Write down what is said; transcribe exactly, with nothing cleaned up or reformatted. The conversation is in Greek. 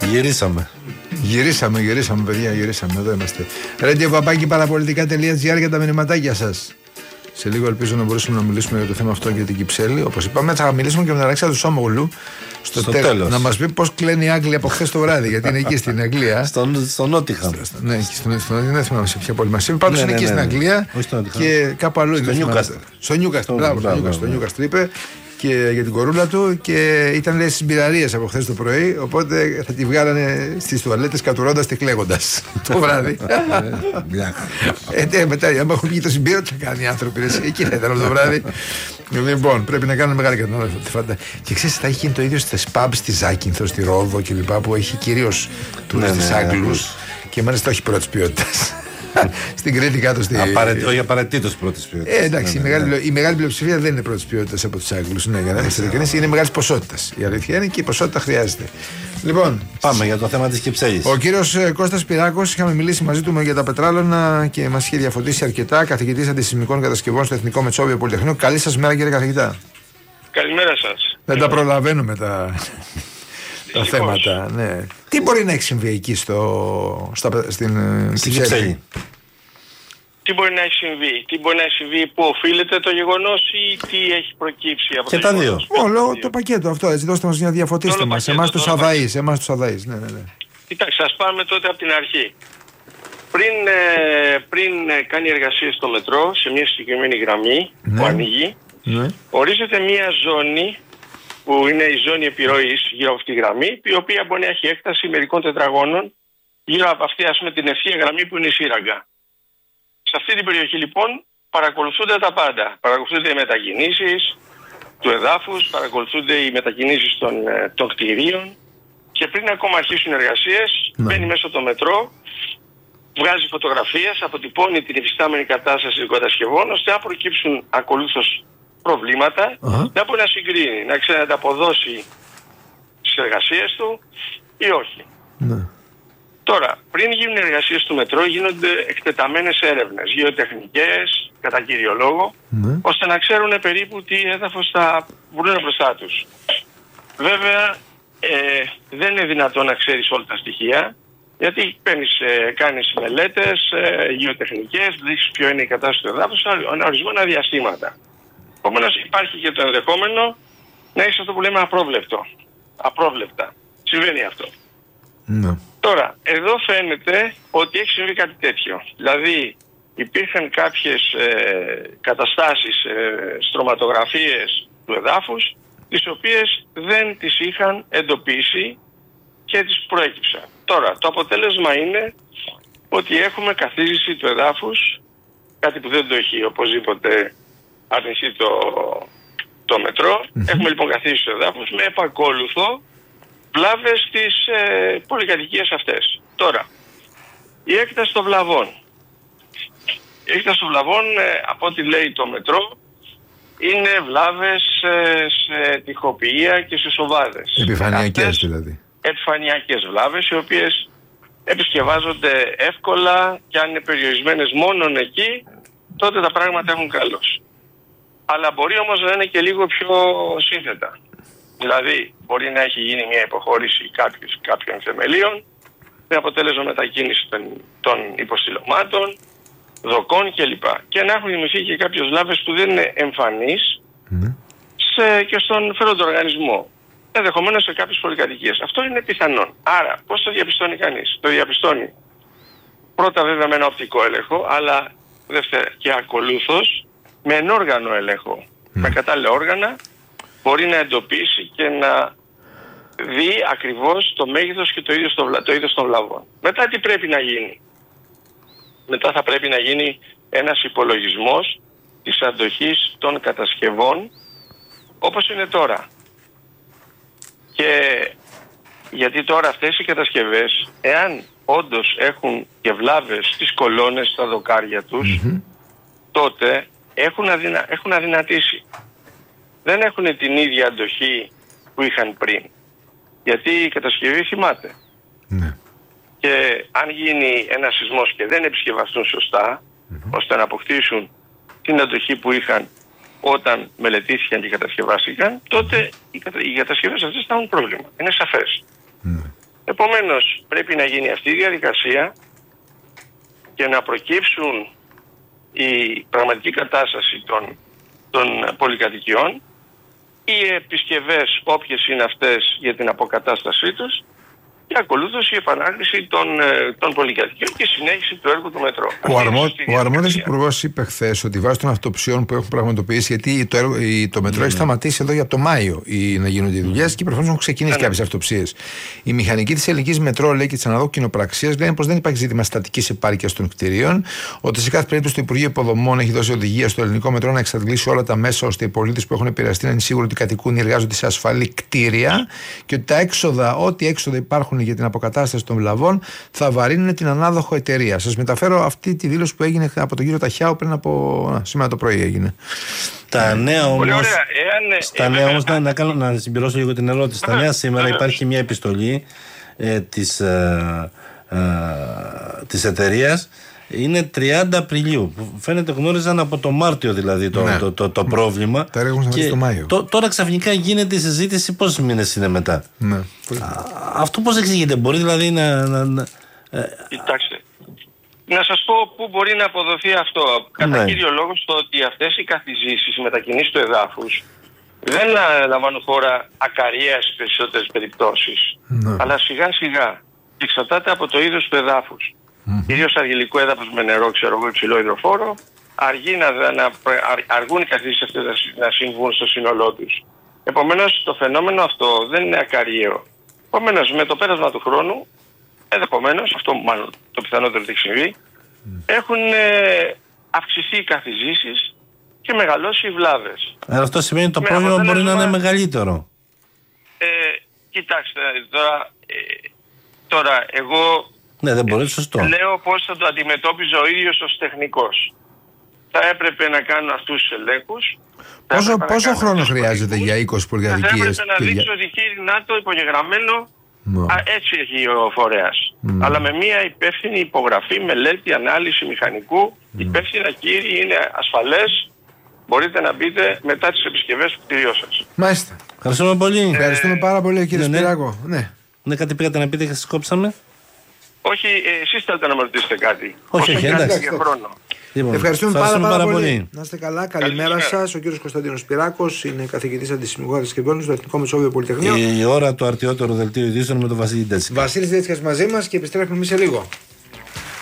Γυρίσαμε. Γυρίσαμε, γυρίσαμε, παιδιά, γυρίσαμε. Εδώ είμαστε. radio παπάκι παραπολιτικά τελεία τζι άρ για τα μηνυματάκια σας. Σε λίγο ελπίζω να μπορέσουμε να μιλήσουμε για το θέμα αυτό για την Κυψέλη. Όπως είπαμε, θα μιλήσουμε και με τον Αλέξανδρο Σόμογλου στο, στο τέλος. Να μας πει πώς κλαίνει η Άγγλια από χθες το βράδυ, γιατί είναι εκεί στην Αγγλία. Στον στο Νότιχαμ. Ναι, εκεί στον Νότιχαμ. Δεν θυμάμαι σε ποια πόλη μας είπε. Πάντως ναι, είναι ναι, εκεί ναι, ναι, στην Αγγλία και κάπου αλλού. Στο Νιούκαστλ. Στο Νιούκαστλ, μπράβο, στο Νιούκαστλ είπε. Και για την κορούλα του και ήταν λέει στις μπειραρίες από χθες το πρωί. Οπότε θα τη βγάλανε στις τουαλέτες κατουρώντας και κλαίγοντας το βράδυ. Ε, μετά, άμα έχουν βγει το συμπύρο, τι θα κάνει οι άνθρωποι. Εκεί θα ήταν όλο το βράδυ. Λοιπόν, πρέπει να κάνουν μεγάλη κατανάλωση. Και ξέρεις, θα έχει γίνει το ίδιο στις pubs στη Ζάκυνθο, στη Ρόδο κλπ. Που έχει κυρίως τουρίστες Άγγλους και μάλιστα όχι πρώτης ποιότητας. Στην Κρήτη κάτω στη. Απαραίτη, όχι απαραίτητο πρώτη ποιότητα. Ε, εντάξει, ναι, ναι, η, μεγάλη, ναι. η μεγάλη πλειοψηφία δεν είναι πρώτη ποιότητα από του Άγγλους. Ναι, για να είμαστε ειλικρινείς, είναι μεγάλη ποσότητα. Η αλήθεια είναι και η ποσότητα χρειάζεται. Λοιπόν, πάμε για το θέμα τη Κυψέλης. Ο κύριος Κώστας Πυράκος, είχαμε μιλήσει μαζί του για τα πετράλωνα και μας είχε διαφωτίσει αρκετά. Καθηγητής αντισυσμικών κατασκευών στο Εθνικό Μετσόβιο Πολυτεχνείο. Καλή σας μέρα, κύριε καθηγητά. Καλημέρα σας. Δεν τα προλαβαίνουμε τα. Τα θέματα, ναι. Τι μπορεί να έχει συμβεί εκεί στο, στα, στην Κυψέλη? Τι μπορεί να έχει συμβεί, τι μπορεί να έχει συμβεί, πού οφείλεται το γεγονός ή τι έχει προκύψει από και το τα γεγονός? δύο. Όλο το πακέτο αυτό, έτσι, δώστε μας μια διαφωτίστε μας, εμάς τους αδαείς, εμάς τους αδαείς, ναι, ναι, ναι. Κοιτάξτε, ας πάμε τότε από την αρχή. Πριν, ε, πριν κάνει εργασίες στο μετρό, σε μια συγκεκριμένη γραμμή, ναι, που ανοίγει, ναι, ορίζεται μια ζώνη που είναι η ζώνη επιρροής γύρω από αυτή τη γραμμή, η οποία μπορεί να έχει έκταση μερικών τετραγώνων γύρω από αυτή, ας πούμε, την ευθεία γραμμή που είναι η σύραγγα. Σε αυτή την περιοχή λοιπόν παρακολουθούνται τα πάντα. Παρακολουθούνται οι μετακινήσεις του εδάφους, παρακολουθούνται οι μετακινήσεις των, των κτηρίων και πριν ακόμα αρχίσουν οι εργασίες, ναι, μπαίνει μέσα το μετρό, βγάζει φωτογραφίες, αποτυπώνει την υφιστάμενη κατάσταση των κατασκευών, ώστε να προκύψουν ακολούθως προβλήματα, uh-huh, να μπορεί να συγκρίνει, να ξέρει να τα αποδώσει στις εργασίες του ή όχι. Ναι. Τώρα, πριν γίνουν εργασίες του μετρό, γίνονται εκτεταμένες έρευνες, γεωτεχνικές, κατά κύριο λόγο, ναι, ώστε να ξέρουν περίπου τι έδαφος θα βρουν μπροστά τους. Βέβαια, ε, δεν είναι δυνατόν να ξέρεις όλα τα στοιχεία, γιατί παίρνεις, ε, κάνεις μελέτες ε, γεωτεχνικές, δείξεις ποιο είναι η κατάσταση του εδάφους, ορισμένα διαστήματα. Επομένως υπάρχει και το ενδεχόμενο να έχεις αυτό που λέμε απρόβλεπτο. Απρόβλεπτα. Συμβαίνει αυτό. Ναι. Τώρα, εδώ φαίνεται ότι έχει συμβεί κάτι τέτοιο. Δηλαδή, υπήρχαν κάποιες ε, καταστάσεις, ε, στρωματογραφίες του εδάφους, τις οποίες δεν τις είχαν εντοπίσει και τις προέκυψαν. Τώρα, το αποτέλεσμα είναι ότι έχουμε καθίζηση του εδάφους, κάτι που δεν το έχει οπωσδήποτε αρνηθεί το, το μετρό. Mm-hmm. Έχουμε λοιπόν καθίσει στους εδάφους με επακόλουθο βλάβες στις ε, πολυκατοικίες αυτές. Τώρα, η έκταση των βλαβών. Η έκταση των βλαβών, ε, από ό,τι λέει το μετρό, είναι βλάβες ε, σε τοιχοποιεία και σε σοβάδες. Επιφανειακές αυτές, δηλαδή. Επιφανειακές βλάβες, οι οποίες επισκευάζονται εύκολα και αν είναι περιορισμένες μόνον εκεί, τότε τα πράγματα έχουν καλώς. Αλλά μπορεί όμως να είναι και λίγο πιο σύνθετα. Δηλαδή, μπορεί να έχει γίνει μια υποχώρηση κάποιους, κάποιων θεμελίων, με αποτέλεσμα μετακίνηση των, των υποστηλωμάτων, δοκών κλπ. Και να έχουν δημιουργηθεί και κάποιες βλάβες που δεν είναι εμφανείς mm. σε, και στον φέροντο οργανισμό. Ενδεχομένως σε κάποιες πολυκατοικίες. Αυτό είναι πιθανόν. Άρα, πώς το διαπιστώνει κανείς? Το διαπιστώνει πρώτα βέβαια με ένα οπτικό έλεγχο, αλλά δεύτερα και ακολούθως με ενόργανο έλεγχο. Mm. Με κατάλληλα όργανα μπορεί να εντοπίσει και να δει ακριβώς το μέγεθος και το είδος, το, το είδος των βλαβών. Μετά τι πρέπει να γίνει? Μετά θα πρέπει να γίνει ένας υπολογισμός της αντοχής των κατασκευών όπως είναι τώρα. Και γιατί τώρα αυτές οι κατασκευές, εάν όντως έχουν και βλάβες στις κολόνες, στα δοκάρια τους, mm-hmm. τότε έχουν, αδυνα, έχουν αδυνατήσει. Δεν έχουν την ίδια αντοχή που είχαν πριν. Γιατί η κατασκευή θυμάται. Mm-hmm. Και αν γίνει ένας σεισμός και δεν επισκευαστούν σωστά, mm-hmm. ώστε να αποκτήσουν την αντοχή που είχαν όταν μελετήθηκαν και κατασκευάστηκαν, τότε οι, κατα... οι κατασκευές αυτές θα έχουν πρόβλημα. Είναι σαφές. Mm. Επομένως, πρέπει να γίνει αυτή η διαδικασία και να προκύψουν η πραγματική κατάσταση των, των πολυκατοικιών, οι επισκευές όποιες είναι αυτές για την αποκατάστασή τους, και ακολούθως η επανάκριση των, των πολυκατοικιών και η συνέχιση του έργου του μετρό. Ο, αρμο, ο αρμόδιος υπουργός είπε χθες ότι βάσει των αυτοψιών που έχουν πραγματοποιήσει, γιατί το, έργο, το μετρό mm. έχει σταματήσει εδώ για το Μάιο η, να γίνονται οι δουλειές mm. και προφανώς έχουν ξεκινήσει mm. κάποιες αυτοψίες. Οι μηχανικοί της ελληνικής μετρό, λέει, και της αναδόχου κοινοπραξίας λένε πως δεν υπάρχει ζήτημα στατικής επάρκειας των κτηρίων, ότι σε κάθε περίπτωση το Υπουργείο Υποδομών έχει δώσει οδηγία στο ελληνικό μετρό να εξαντλήσει όλα τα μέσα ώστε οι πολίτες που έχουν επηρεαστεί να είναι σίγουροι ότι κατοικούν ή εργάζονται σε ασφαλή κτίρια και ότι τα έξοδα, ό,τι έξοδα υπάρχουν για την αποκατάσταση των βλαβών θα βαρύνουν την ανάδοχο εταιρεία. Σας μεταφέρω αυτή τη δήλωση που έγινε από τον κύριο Ταχιάου πριν από α, σήμερα το πρωί έγινε. Τα νέα όμως, στα νέα όμως να, να, κάνω, να συμπληρώσω λίγο την ερώτηση. Στα νέα σήμερα υπάρχει μια επιστολή ε, της, ε, ε, της εταιρείας. Είναι τριάντα Απριλίου. Φαίνεται γνώριζαν από το Μάρτιο δηλαδή το, ναι. το, το, το πρόβλημα. Τα έργα έχουν σταματήσει το Μάιο. Το, τώρα ξαφνικά γίνεται η συζήτηση πόσους μήνες είναι μετά. Ναι. Α, αυτό πώς εξηγείται, μπορεί δηλαδή να. να, να ε... Κοιτάξτε. Να σας πω πού μπορεί να αποδοθεί αυτό. Κατά ναι. κύριο λόγο στο ότι αυτές οι καθιζήσεις, οι μετακινήσεις του εδάφους δεν λαμβάνουν χώρα ακαρία στις περισσότερες περιπτώσεις. Ναι. Αλλά σιγά σιγά εξαρτάται από το είδος του εδάφους. Mm-hmm. Κυρίως αργυλικό έδαφος με νερό, ξέρω εγώ, υψηλό υδροφόρο, αργεί να, να, αργούν οι καθίσεις αυτές να, να συμβούν στο σύνολό τους. Επομένως, το φαινόμενο αυτό δεν είναι ακαριαίο. Επομένως, με το πέρασμα του χρόνου, ενδεχομένως, αυτό μάλλον το πιθανότερο ότι έχει συμβεί, mm. έχουν ε, αυξηθεί οι καθιζήσεις και μεγαλώσει οι βλάβες. Αλλά αυτό σημαίνει ότι το με πρόβλημα μπορεί να είναι μεγαλύτερο. Ε, κοιτάξτε, τώρα, ε, τώρα εγώ... Ναι, δεν μπορεί, σωστό. Λέω πώς θα το αντιμετώπιζε ο ίδιος ως τεχνικός. Θα έπρεπε να κάνω αυτούς τους ελέγχους. Πόσο, πόσο χρόνο χρειάζεται για είκοσι πολυκατοικίες? Θα έπρεπε να δείξει οδηγή ΝΑΤΟ υπογεγραμμένο. No. Α, έτσι έχει ο φορέας. Mm. Αλλά με μια υπεύθυνη υπογραφή, μελέτη, ανάλυση μηχανικού. Mm. Υπεύθυνα κύριοι, είναι ασφαλές. Μπορείτε να μπείτε μετά τις επισκευές του κτηριού σας. Μάλιστα. Ευχαριστούμε πολύ. Ε, Ευχαριστούμε πάρα πολύ, κύριε ναι, Σπυράκο. Ναι. Ναι, κάτι πήγατε να πείτε και σας κόψαμε. Όχι, εσείς θέλετε να με ρωτήσετε κάτι. Όχι, όχι, εντάξει. χρόνο. Λοιπόν, ευχαριστούμε, ευχαριστούμε πάρα, πάρα, πάρα πολύ. πολύ. Να είστε καλά, καλημέρα, καλημέρα. σας. Ο κύριος Κωνσταντίνος Σπυράκος είναι καθηγητής αντισημικότητας και εμπόρων στο Εθνικό Μεσόβιο Πολυτεχνείο. Η ώρα του αρτιότερου δελτίου ειδήσεων με τον Βασίλη Ντέτσικα. Βασίλης Ντέτσικας μαζί μας και επιστρέφουμε εμείς σε λίγο.